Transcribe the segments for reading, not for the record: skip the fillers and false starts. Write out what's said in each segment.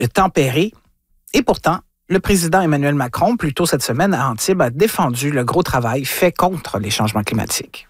tempéré. Et pourtant, le président Emmanuel Macron, plus tôt cette semaine à Antibes, a défendu le gros travail fait contre les changements climatiques.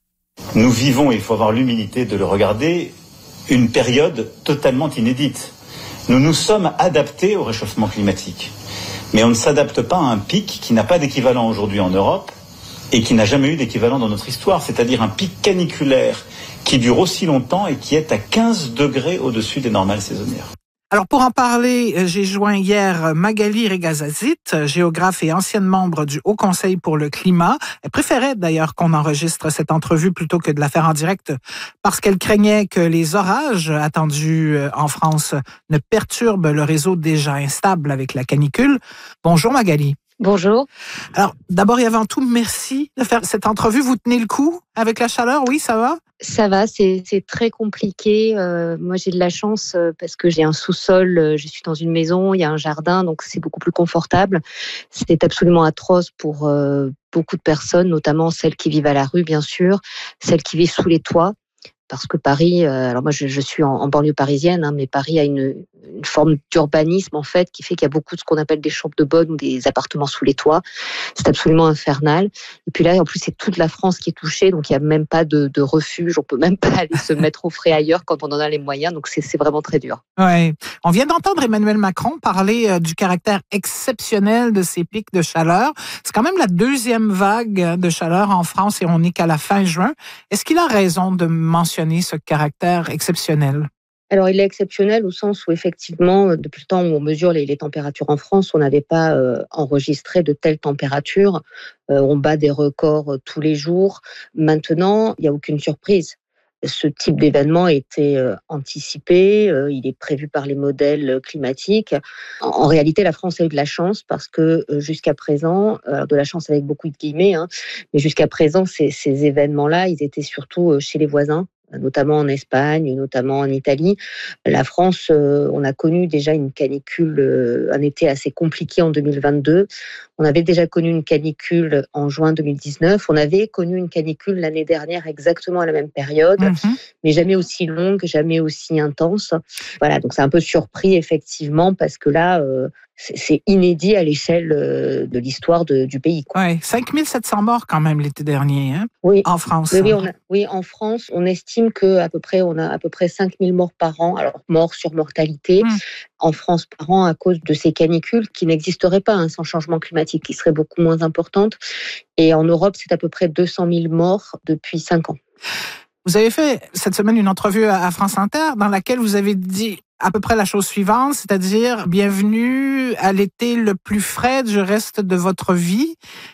Nous vivons, il faut avoir l'humilité de le regarder, une période totalement inédite. Nous nous sommes adaptés au réchauffement climatique. Mais on ne s'adapte pas à un pic qui n'a pas d'équivalent aujourd'hui en Europe et qui n'a jamais eu d'équivalent dans notre histoire, c'est-à-dire un pic caniculaire qui dure aussi longtemps et qui est à 15 degrés au-dessus des normales saisonnières. Alors, pour en parler, j'ai joint hier Magali Regazazit, géographe et ancienne membre du Haut Conseil pour le climat. Elle préférait d'ailleurs qu'on enregistre cette entrevue plutôt que de la faire en direct parce qu'elle craignait que les orages attendus en France ne perturbent le réseau déjà instable avec la canicule. Bonjour Magali. Bonjour. Alors, d'abord et avant tout, merci de faire cette entrevue. Vous tenez le coup avec la chaleur? Oui, ça va? Ça va, c'est très compliqué. Moi, j'ai de la chance parce que j'ai un sous-sol, je suis dans une maison, il y a un jardin, donc c'est beaucoup plus confortable. C'est absolument atroce pour beaucoup de personnes, notamment celles qui vivent à la rue, bien sûr, celles qui vivent sous les toits. Parce que Paris, alors moi je suis en banlieue parisienne, mais Paris a une forme d'urbanisme en fait qui fait qu'il y a beaucoup de ce qu'on appelle des chambres de bonne ou des appartements sous les toits. C'est absolument infernal. Et puis là, en plus, c'est toute la France qui est touchée, donc il n'y a même pas de refuge. On peut même pas aller se mettre au frais ailleurs quand on en a les moyens. Donc c'est vraiment très dur. Ouais. On vient d'entendre Emmanuel Macron parler du caractère exceptionnel de ces pics de chaleur. C'est quand même la deuxième vague de chaleur en France et on n'est qu'à la fin juin. Est-ce qu'il a raison de mentionner ce caractère exceptionnel? Alors, il est exceptionnel au sens où, effectivement, depuis le temps où on mesure les températures en France, on n'avait pas enregistré de telles températures. On bat des records tous les jours. Maintenant, il n'y a aucune surprise. Ce type d'événement était anticipé, il est prévu par les modèles climatiques. En réalité, la France a eu de la chance parce que jusqu'à présent, de la chance avec beaucoup de guillemets, mais jusqu'à présent, ces événements-là, ils étaient surtout chez les voisins, notamment en Espagne, notamment en Italie. La France, on a connu déjà une canicule, un été assez compliqué en 2022. On avait déjà connu une canicule en juin 2019. On avait connu une canicule l'année dernière exactement à la même période, mais jamais aussi longue, jamais aussi intense. Voilà, donc c'est un peu surpris effectivement parce que là, c'est inédit à l'échelle de l'histoire du pays. Oui, 5700 morts quand même l'été dernier, oui. En France. Oui, en France, on estime qu'on a à peu près 5000 morts par an, alors morts sur mortalité, en France par an à cause de ces canicules qui n'existeraient pas sans changement climatique, qui seraient beaucoup moins importantes. Et en Europe, c'est à peu près 200 000 morts depuis 5 ans. Vous avez fait cette semaine une entrevue à France Inter dans laquelle vous avez dit à peu près la chose suivante, c'est-à-dire bienvenue à l'été le plus frais du reste de votre vie.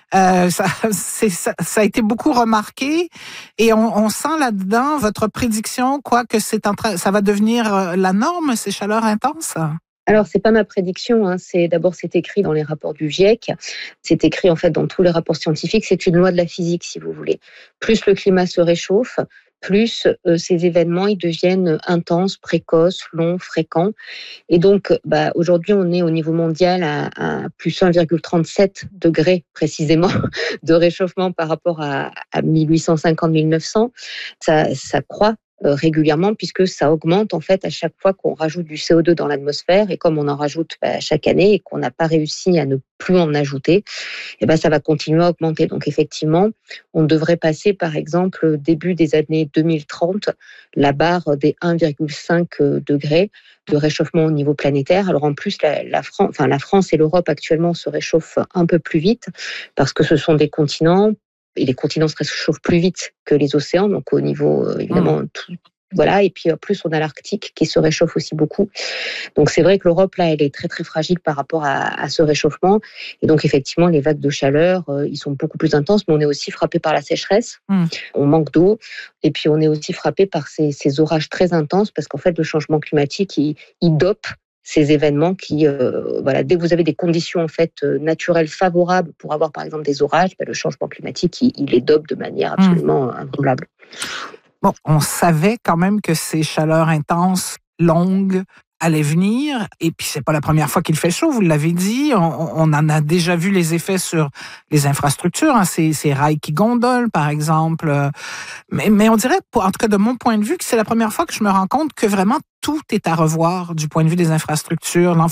Ça a été beaucoup remarqué et on sent là-dedans votre prédiction, que ça va devenir la norme, ces chaleurs intenses. Alors, c'est pas ma prédiction, c'est écrit dans les rapports du GIEC, c'est écrit en fait dans tous les rapports scientifiques, c'est une loi de la physique si vous voulez. Plus le climat se réchauffe, plus ces événements ils deviennent intenses, précoces, longs, fréquents. Et donc, aujourd'hui, on est au niveau mondial à plus 1,37 degrés précisément de réchauffement par rapport à 1850-1900. Ça croît régulièrement puisque ça augmente en fait à chaque fois qu'on rajoute du CO2 dans l'atmosphère et comme on en rajoute chaque année et qu'on n'a pas réussi à ne plus en ajouter, ça va continuer à augmenter. Donc effectivement, on devrait passer par exemple début des années 2030 la barre des 1,5 degrés de réchauffement au niveau planétaire. Alors en plus, la France et l'Europe actuellement se réchauffent un peu plus vite parce que ce sont des continents. Et les continents se réchauffent plus vite que les océans, donc au niveau, évidemment, tout. Voilà, et puis en plus, on a l'Arctique qui se réchauffe aussi beaucoup. Donc c'est vrai que l'Europe, là, elle est très très fragile par rapport à ce réchauffement. Et donc effectivement, les vagues de chaleur, ils sont beaucoup plus intenses, mais on est aussi frappé par la sécheresse. On manque d'eau. Et puis on est aussi frappé par ces orages très intenses, parce qu'en fait, le changement climatique, il dope ces événements qui, dès que vous avez des conditions en fait naturelles favorables pour avoir par exemple des orages, le changement climatique, il les dope de manière absolument invraisemblable. Bon, on savait quand même que ces chaleurs intenses, longues, allaient venir. Et puis, c'est pas la première fois qu'il fait chaud, vous l'avez dit. On en a déjà vu les effets sur les infrastructures, ces rails qui gondolent, par exemple. Mais on dirait, en tout cas de mon point de vue, que c'est la première fois que je me rends compte que vraiment tout est à revoir du point de vue des infrastructures,